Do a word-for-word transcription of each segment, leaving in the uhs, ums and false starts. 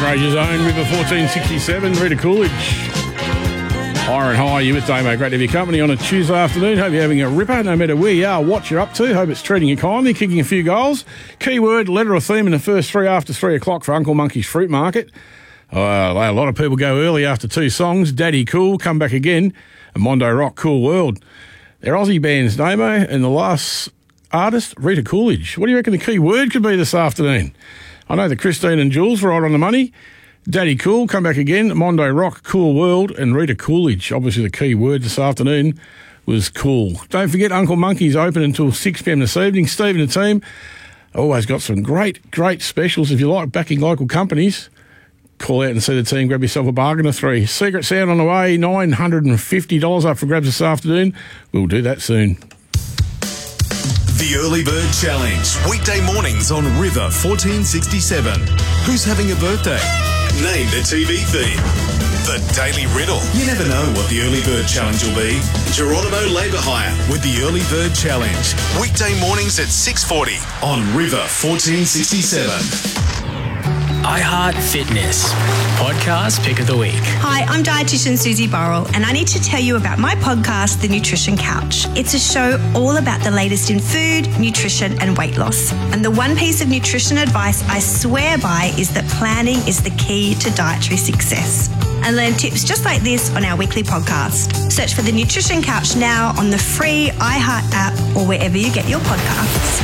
Rangers own River fourteen sixty-seven, Rita Coolidge. Higher and higher, you with Damo. Great to have your company on a Tuesday afternoon. Hope you're having a ripper, no matter where you are, what you're up to. Hope it's treating you kindly, kicking a few goals. Keyword, letter or theme in the first three after three o'clock for Uncle Monkey's Fruit Market. Uh, a lot of people go early after two songs. Daddy Cool, Come Back Again, and Mondo Rock, Cool World. They're Aussie bands, Damo, and the last artist, Rita Coolidge. What do you reckon the key word could be this afternoon? I know that Christine and Jules were right on the money. Daddy Cool, Come Back Again, Mondo Rock, Cool World, and Rita Coolidge. Obviously the key word this afternoon was cool. Don't forget Uncle Monkey's open until six p m this evening. Steve and the team always got some great, great specials. If you like backing local companies, call out and see the team. Grab yourself a bargain of three. Secret Sound on the way, nine hundred fifty dollars up for grabs this afternoon. We'll do that soon. The Early Bird Challenge, weekday mornings on River fourteen sixty-seven. Who's having a birthday? Name the T V theme. The Daily Riddle. You never know what the Early Bird Challenge will be. Geronimo Labour Hire with the Early Bird Challenge. Weekday mornings at six forty on River fourteen sixty-seven. iHeart Fitness, podcast pick of the week. Hi, I'm dietitian Susie Burrell, and I need to tell you about my podcast, The Nutrition Couch. It's a show all about the latest in food, nutrition, and weight loss. And the one piece of nutrition advice I swear by is that planning is the key to dietary success. And learn tips just like this on our weekly podcast. Search for The Nutrition Couch now on the free iHeart app or wherever you get your podcasts.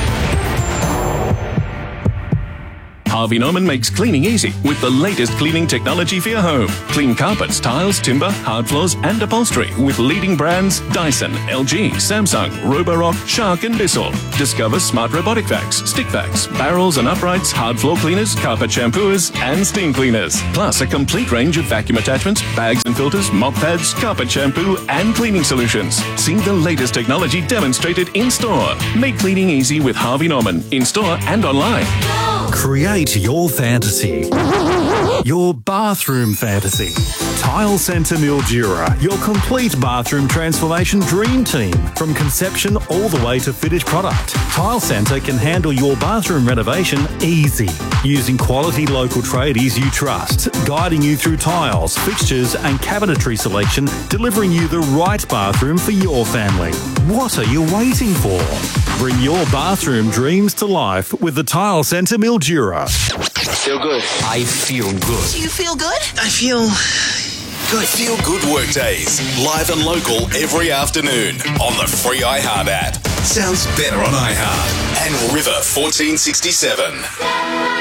Harvey Norman makes cleaning easy with the latest cleaning technology for your home. Clean carpets, tiles, timber, hard floors and upholstery with leading brands Dyson, L G, Samsung, Roborock, Shark and Bissell. Discover smart robotic vacs, stick vacs, barrels and uprights, hard floor cleaners, carpet shampooers and steam cleaners. Plus a complete range of vacuum attachments, bags and filters, mop pads, carpet shampoo and cleaning solutions. See the latest technology demonstrated in store. Make cleaning easy with Harvey Norman in store and online. Create your fantasy. Your bathroom fantasy. Tile Centre Mildura, your complete bathroom transformation dream team. From conception all the way to finished product, Tile Centre can handle your bathroom renovation easy. Using quality local tradies you trust, guiding you through tiles, fixtures and cabinetry selection, delivering you the right bathroom for your family. What are you waiting for? Bring your bathroom dreams to life with the Tile Centre Mildura. Feel good. I feel good. Do you feel good? I feel good. Feel Good Workdays, live and local every afternoon on the free iHeart app. Sounds better on iHeart and River fourteen sixty-seven.